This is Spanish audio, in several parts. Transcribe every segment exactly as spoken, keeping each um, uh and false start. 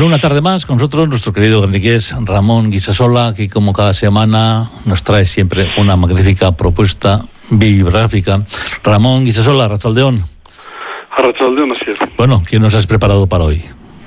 Bueno, una tarde más con nosotros, nuestro querido graniqués Ramón Guisasola, que como cada semana nos trae siempre una magnífica propuesta bibliográfica. Ramón Guisasola, Arratsaldeón. Arratsaldeón, así es. Bueno, ¿qué nos has preparado para hoy?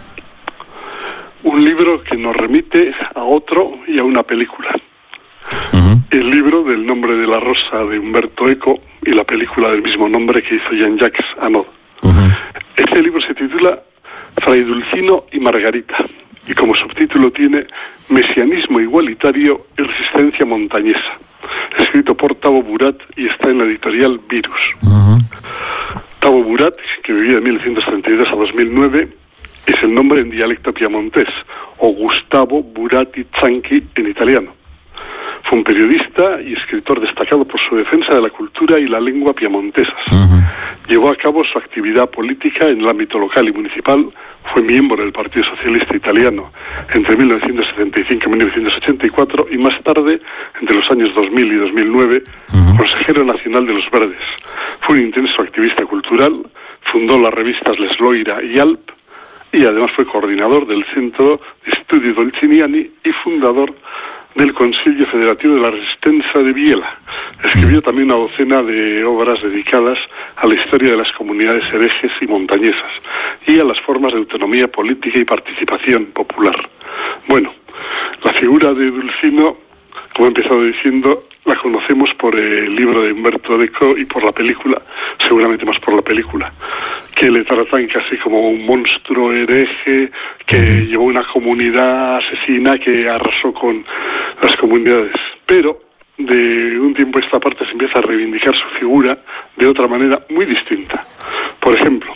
Un libro que nos remite a otro y a una película. Uh-huh. El libro del nombre de la rosa de Umberto Eco y la película del mismo nombre que hizo Jean-Jacques Annaud. Uh-huh. Este libro se titula Fray Dulcino y Margarita, y como subtítulo tiene Mesianismo igualitario y resistencia montañesa, escrito por Tavo Burat y está en la editorial Virus. Uh-huh. Tavo Burat, que vivía de mil novecientos treinta y dos a dos mil nueve, es el nombre en dialecto piamontés, o Gustavo Burati Zanchi en italiano. Fue un periodista y escritor destacado por su defensa de la cultura y la lengua piamontesas. Uh-huh. Llevó a cabo su actividad política en el ámbito local y municipal. Fue miembro del Partido Socialista Italiano entre mil novecientos setenta y cinco y mil novecientos ochenta y cuatro y más tarde, entre los años dos mil y dos mil nueve, uh-huh. consejero nacional de los Verdes. Fue un intenso activista cultural, fundó las revistas L'Esloira y Alp y además fue coordinador del Centro de Studi Dolciniani y fundador del Consiglio Federativo de la Resistencia de Biella. Escribió también una docena de obras dedicadas a la historia de las comunidades herejes y montañesas y a las formas de autonomía política y participación popular. Bueno, la figura de Dulcino, como he empezado diciendo, la conocemos por el libro de Umberto Eco y por la película, seguramente más por la película, que le tratan casi como un monstruo hereje que uh-huh. llevó una comunidad asesina que arrasó con las comunidades. Pero de un tiempo a esta parte se empieza a reivindicar su figura de otra manera muy distinta. Por ejemplo,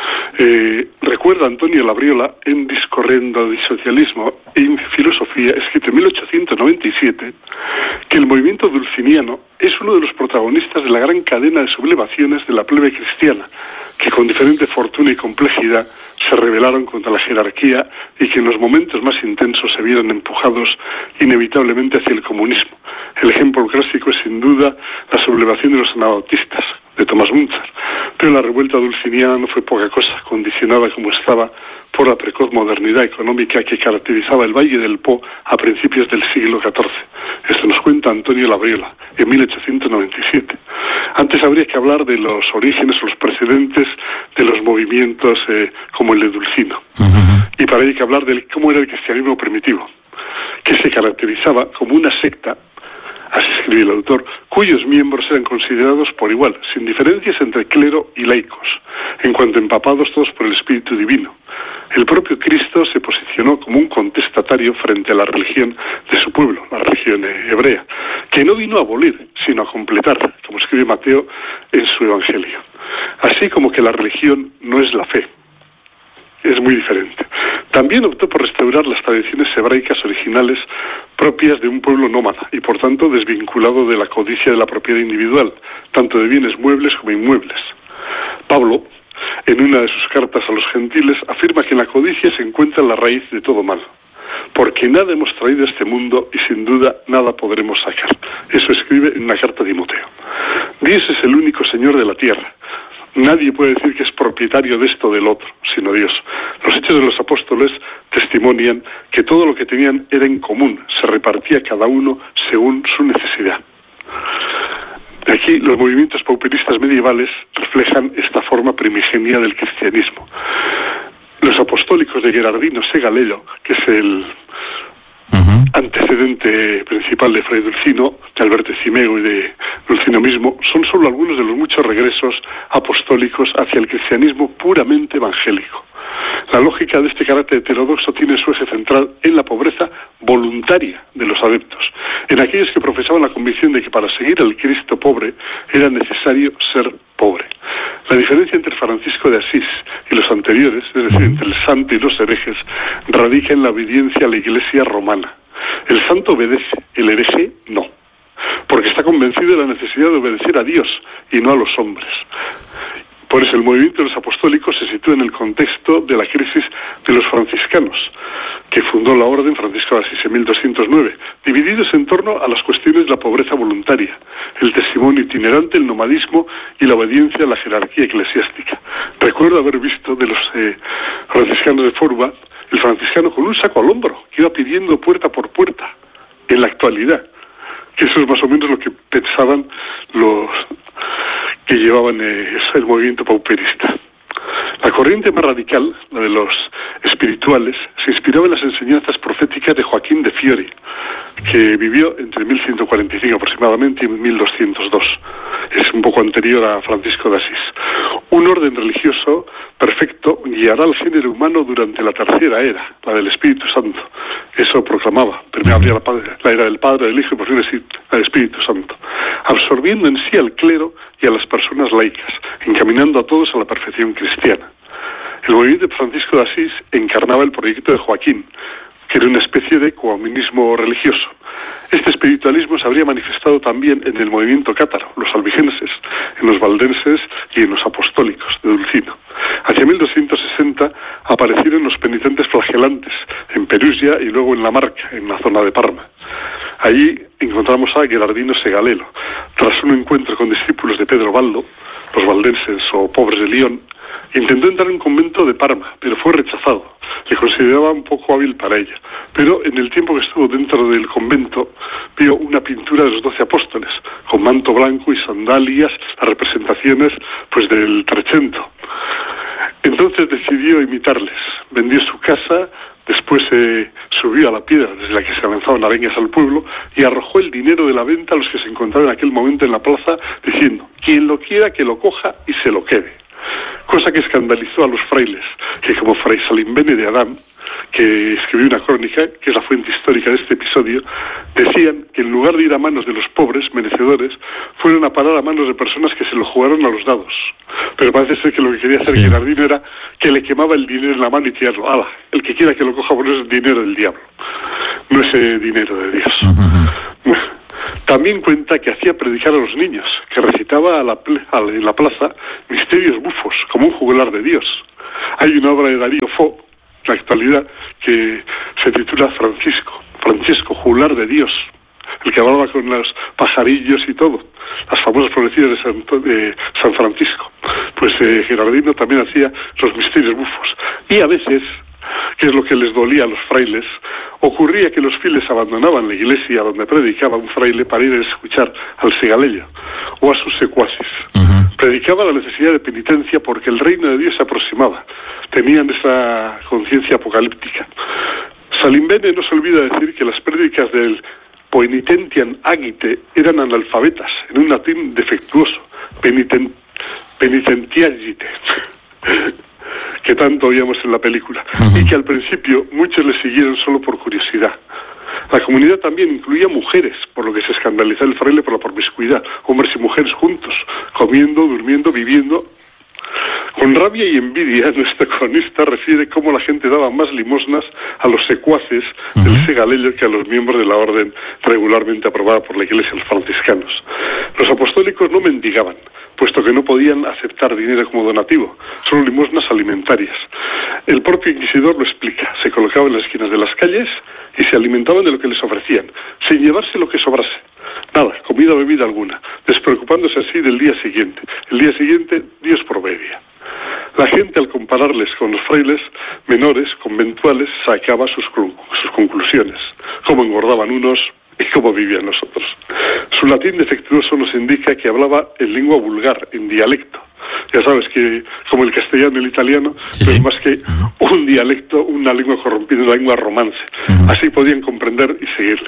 Eh, recuerda Antonio Labriola en Discorrendo di Socialismo e in Filosofía, escrito en mil ochocientos noventa y siete, que el movimiento dulciniano es uno de los protagonistas de la gran cadena de sublevaciones de la plebe cristiana, que con diferente fortuna y complejidad se rebelaron contra la jerarquía y que en los momentos más intensos se vieron empujados inevitablemente hacia el comunismo. El ejemplo clásico es sin duda la sublevación de los anabautistas, de Tomás Munzer, pero la revuelta dulciniana no fue poca cosa, condicionada como estaba por la precoz modernidad económica que caracterizaba el Valle del Po a principios del siglo catorce. Esto nos cuenta Antonio Labriola en mil ochocientos noventa y siete. Antes habría que hablar de los orígenes o los precedentes de los movimientos eh, como el de Dulcino. Uh-huh. Y para ello hay que hablar de cómo era el cristianismo primitivo, que se caracterizaba como una secta, así escribe el autor, cuyos miembros eran considerados por igual, sin diferencias entre clero y laicos, en cuanto empapados todos por el Espíritu Divino. El propio Cristo se posicionó como un contestatario frente a la religión de su pueblo, la religión hebrea, que no vino a abolir, sino a completar, como escribe Mateo en su Evangelio. Así como que la religión no es la fe. Es muy diferente. También optó por restaurar las tradiciones hebraicas originales propias de un pueblo nómada y por tanto desvinculado de la codicia de la propiedad individual, tanto de bienes muebles como inmuebles. Pablo, en una de sus cartas a los gentiles, afirma que en la codicia se encuentra la raíz de todo mal, porque nada hemos traído a este mundo y sin duda nada podremos sacar. Eso escribe en una carta a Timoteo. Dios es el único Señor de la tierra. Nadie puede decir que es propietario de esto o del otro, sino Dios. Los hechos de los apóstoles testimonian que todo lo que tenían era en común, se repartía cada uno según su necesidad. Aquí los movimientos pauperistas medievales reflejan esta forma primigenia del cristianismo. Los apostólicos de Gerardino Segalello, que es el uh-huh. antecedente principal de Fray Dulcino, de Alberto Cimego y de Dulcino mismo, son solo algunos de los muchos regresos apostólicos hacia el cristianismo puramente evangélico. La lógica de este carácter heterodoxo tiene su eje central en la pobreza voluntaria de los adeptos, en aquellos que profesaban la convicción de que para seguir al Cristo pobre era necesario ser pobre. La diferencia entre Francisco de Asís y los anteriores, es decir, entre el santo y los herejes, radica en la obediencia a la Iglesia romana. El santo obedece, el hereje no, porque está convencido de la necesidad de obedecer a Dios y no a los hombres. Por eso el movimiento de los apostólicos se sitúa en el contexto de la crisis de los franciscanos, que fundó la orden Francisco de Asís en mil doscientos nueve, divididos en torno a las cuestiones de la pobreza voluntaria, el testimonio itinerante, el nomadismo y la obediencia a la jerarquía eclesiástica. Recuerdo haber visto de los eh, franciscanos de Forba el franciscano con un saco al hombro, que iba pidiendo puerta por puerta, en la actualidad, que eso es más o menos lo que pensaban los que llevaban eh, el movimiento pauperista. La corriente más radical, la de los espirituales, se inspiraba en las enseñanzas proféticas de Joaquín de Fiori, que vivió entre mil ciento cuarenta y cinco aproximadamente y mil doscientos dos. Es un poco anterior a Francisco de Asís. Un orden religioso perfecto guiará al género humano durante la tercera era, la del Espíritu Santo. Eso proclamaba. Primero habría la, la era del Padre, del Hijo y por fin la del Espíritu Santo. Absorbiendo en sí al clero y a las personas laicas, encaminando a todos a la perfección cristiana. El movimiento de Francisco de Asís encarnaba el proyecto de Joaquín, que era una especie de comunismo religioso. Este espiritualismo se habría manifestado también en el movimiento cátaro, los albigenses, en los valdenses y en los apostólicos de Dulcino. Hacia mil doscientos sesenta aparecieron los penitentes flagelantes en Perugia y luego en La Marca, en la zona de Parma. Allí encontramos a Gerardino Segalelo. Tras un encuentro con discípulos de Pedro Baldo, los valdenses o pobres de León, intentó entrar en un convento de Parma, pero fue rechazado. Le consideraba un poco hábil para ella. Pero en el tiempo que estuvo dentro del convento, vio una pintura de los doce apóstoles, con manto blanco y sandalias, las representaciones pues del Trecento. Entonces decidió imitarles. Vendió su casa, después eh, subió a la piedra desde la que se lanzaban arenas al pueblo y arrojó el dinero de la venta a los que se encontraban en aquel momento en la plaza, diciendo: quien lo quiera que lo coja y se lo quede. Cosa que escandalizó a los frailes, que como Fray Salimbene de Adán, que escribió una crónica, que es la fuente histórica de este episodio, decían que en lugar de ir a manos de los pobres, merecedores, fueron a parar a manos de personas que se lo jugaron a los dados. Pero parece ser que lo que quería hacer sí. Gerardino era que le quemaba el dinero en la mano y tirarlo. ¡Hala! El que quiera que lo coja, bueno, es el dinero del diablo. No es el dinero de Dios. Uh-huh. También cuenta que hacía predicar a los niños, que recitaba a la, a la, en la plaza misterios bufos, como un juglar de Dios. Hay una obra de Darío Fo, en la actualidad, que se titula Francisco, Francesco, juglar de Dios, el que hablaba con los pajarillos y todo, las famosas profecías de San, de San Francisco. Pues eh, Gerardino también hacía los misterios bufos. Y a veces, que es lo que les dolía a los frailes, ocurría que los fieles abandonaban la iglesia donde predicaba un fraile para ir a escuchar al segalello o a sus secuaces. Uh-huh. Predicaba la necesidad de penitencia porque el reino de Dios se aproximaba. Tenían esa conciencia apocalíptica. Salimbene no se olvida decir que las prédicas del Poenitentiam agite eran analfabetas, en un latín defectuoso, peniten, penitentiagite, que tanto oíamos en la película, uh-huh. y que al principio muchos le siguieron solo por curiosidad. La comunidad también incluía mujeres, por lo que se escandalizó el fraile por la promiscuidad, hombres y mujeres juntos, comiendo, durmiendo, viviendo. Con rabia y envidia, nuestro cronista refiere cómo la gente daba más limosnas a los secuaces uh-huh. del segalello que a los miembros de la orden regularmente aprobada por la Iglesia, los franciscanos. Los apostólicos no mendigaban, puesto que no podían aceptar dinero como donativo, solo limosnas alimentarias. El propio inquisidor lo explica: se colocaban en las esquinas de las calles y se alimentaban de lo que les ofrecían, sin llevarse lo que sobrase. Nada, comida o bebida alguna, despreocupándose así del día siguiente. El día siguiente, Dios proveía. La gente, al compararles con los frailes menores, conventuales, sacaba sus, sus conclusiones, cómo engordaban unos y cómo vivían los otros. Su latín defectuoso nos indica que hablaba en lengua vulgar, en dialecto. Ya sabes que, como el castellano y el italiano, sí, pero más que un dialecto, una lengua corrompida, una lengua romance. Uh-huh. Así podían comprender y seguirle.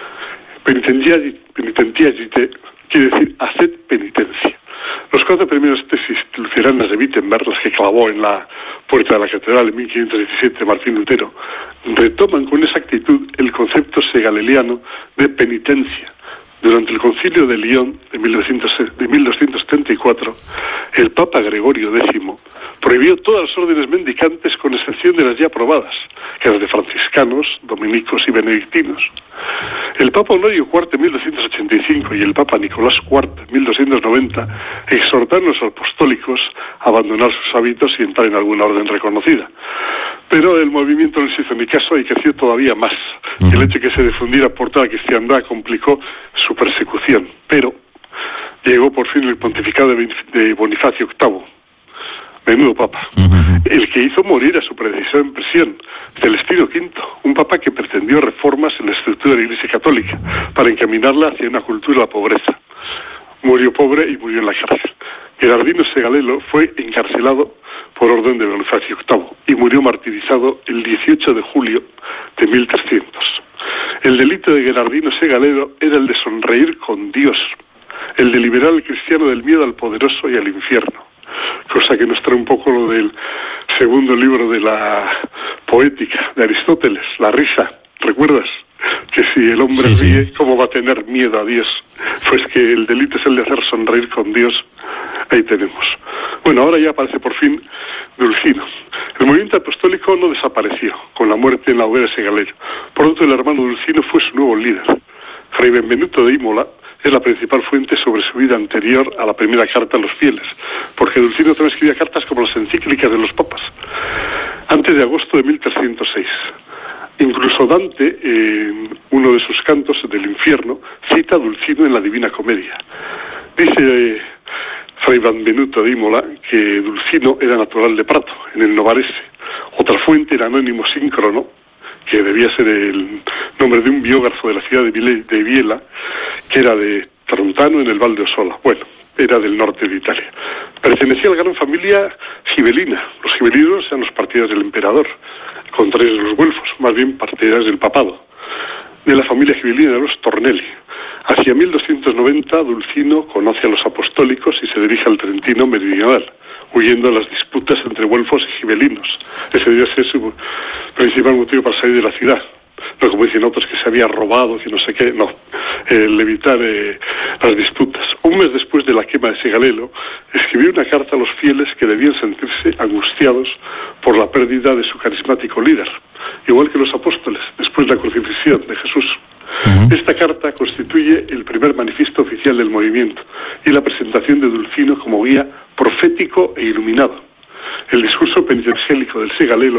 Penitentiagite quiere decir haced penitencia. Los cuatro primeros tesis luceranas de Wittenberg, las que clavó en la puerta de la catedral en mil quinientos diecisiete Martín Lutero, retoman con exactitud el concepto segaleliano de penitencia. Durante el Concilio de León de mil doscientos setenta y cuatro, el Papa Gregorio décimo prohibió todas las órdenes mendicantes con excepción de las ya aprobadas, que eran de franciscanos, dominicos y benedictinos. El Papa Honorio cuarto en mil doscientos ochenta y cinco y el Papa Nicolás cuarto en mil doscientos noventa exhortaron a los apostólicos a abandonar sus hábitos y entrar en alguna orden reconocida. Pero el movimiento no les hizo ni caso y creció todavía más. Uh-huh. El hecho de que se difundiera por toda la cristiandad complicó su persecución. Pero llegó por fin el pontificado de Bonifacio octavo, menudo papa, uh-huh. el que hizo morir a su predecesor en prisión, Celestino quinto, un papa que pretendió reformas en la estructura de la Iglesia Católica para encaminarla hacia una cultura de la pobreza. Murió pobre y murió en la cárcel. Gerardino Segalelo fue encarcelado por orden de Bonifacio octavo y murió martirizado el dieciocho de julio de mil trescientos. El delito de Gerardino Segalelo era el de sonreír con Dios, el de liberar al cristiano del miedo al poderoso y al infierno, cosa que nos trae un poco lo del segundo libro de la Poética de Aristóteles, la risa, ¿recuerdas? Que si el hombre sí, ríe, sí. ¿cómo va a tener miedo a Dios? Pues que el delito es el de hacer sonreír con Dios. Ahí tenemos. Bueno, ahora ya aparece por fin Dulcino. El movimiento apostólico no desapareció con la muerte en la hoguera de Segalelo. Pronto el hermano Dulcino fue su nuevo líder. Fray Benvenuto de Imola es la principal fuente sobre su vida anterior a la primera carta a los fieles, porque Dulcino también escribía cartas como las encíclicas de los papas, antes de agosto de mil trescientos seis. Incluso Dante, en eh, uno de sus cantos del infierno, cita a Dulcino en la Divina Comedia. Dice eh, Fray Benvenuto de Imola que Dulcino era natural de Prato, en el Novarese. Otra fuente era Anónimo Síncrono, que debía ser el nombre de un biógrafo de la ciudad de, Vile, de Biela, que era de Trontano, en el Val de Osola. Bueno, era del norte de Italia. Pertenecía a la gran familia gibelina. Los gibelinos eran los partidarios del emperador, contrarios de los güelfos, más bien partidarios del papado. De la familia gibelina de los Tornelli. Hacia mil doscientos noventa, Dulcino conoce a los apostólicos y se dirige al Trentino meridional, huyendo de las disputas entre güelfos y gibelinos. Ese debía ser su principal motivo para salir de la ciudad. No como dicen otros que se había robado, que no sé qué, no, el evitar eh, las disputas. Un mes después de la quema de Segalelo, escribió una carta a los fieles que debían sentirse angustiados por la pérdida de su carismático líder, igual que los apóstoles, después de la crucifixión de Jesús. Uh-huh. Esta carta constituye el primer manifiesto oficial del movimiento y la presentación de Dulcino como guía profético e iluminado. El discurso penitenciálico del Segalelo